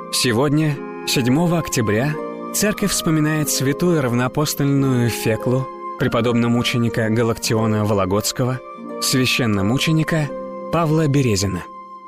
Сегодня, 7 октября, церковь вспоминает святую равноапостольную Феклу, преподобно-мученика Галактиона Вологодского, священномученика Павла Березина.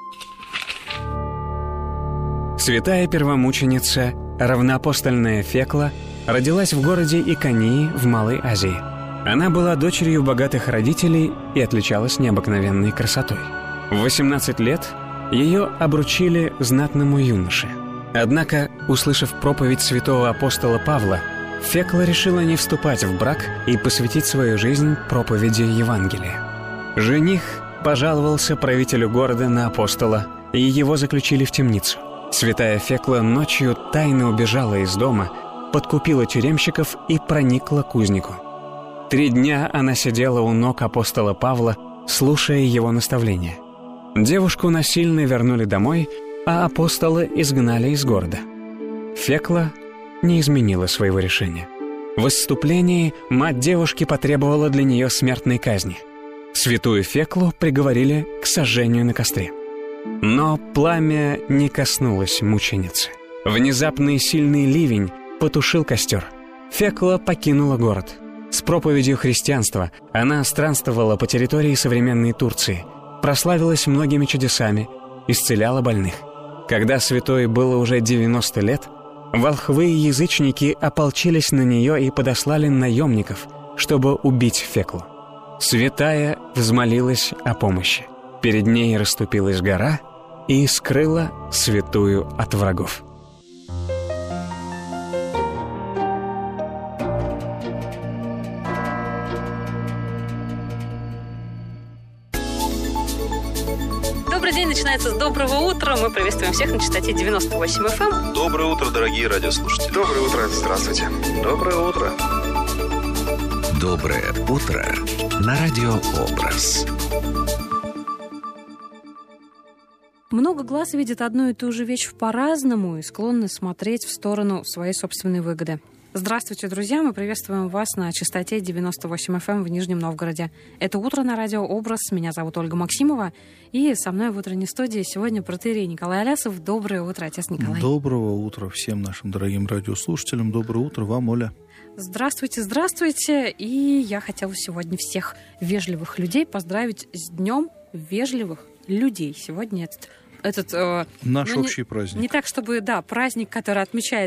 Святая первомученица, равноапостольная Фекла, родилась в городе Иконии в Малой Азии. Она была дочерью богатых родителей и отличалась необыкновенной красотой. В 18 лет ее обручили знатному юноше. Однако, услышав проповедь святого апостола Павла, Фекла решила не вступать в брак и посвятить свою жизнь проповеди Евангелия. Жених пожаловался правителю города на апостола, и его заключили в темницу. Святая Фекла ночью тайно убежала из дома, подкупила тюремщиков и проникла к узнику. 3 дня она сидела у ног апостола Павла, слушая его наставления. Девушку насильно вернули домой, а апостола изгнали из города. Фекла не изменила своего решения. В исступлении мать девушки потребовала для нее смертной казни. Святую Феклу приговорили к сожжению на костре. Но пламя не коснулось мученицы. Внезапный сильный ливень потушил костер. Фекла покинула город. С проповедью христианства она странствовала по территории современной Турции, прославилась многими чудесами, исцеляла больных. Когда святой было уже 90 лет, волхвы и язычники ополчились на нее и подослали наемников, чтобы убить Феклу. Святая взмолилась о помощи. Перед ней расступилась гора и скрыла святую от врагов. Добрый день начинается с доброго утра. Мы приветствуем всех на частоте 98 FM. Доброе утро, дорогие радиослушатели. Доброе утро, здравствуйте. Доброе утро. Доброе утро на радио «Образ». Много глаз видит одну и ту же вещь по-разному и склонны смотреть в сторону своей собственной выгоды. Здравствуйте, друзья! Мы приветствуем вас на частоте 98 FM в Нижнем Новгороде. Это «Утро на радио «Образ». Меня зовут Ольга Максимова. И со мной в утренней студии сегодня протоиерей Николай Алясов. Доброе утро, отец Николай. Доброго утра всем нашим дорогим радиослушателям. Доброе утро вам, Оля. Здравствуйте, здравствуйте. И я хотела сегодня всех вежливых людей поздравить с Днем вежливых людей. Сегодня этот наш общий праздник. Не так, чтобы, праздник, который отмечается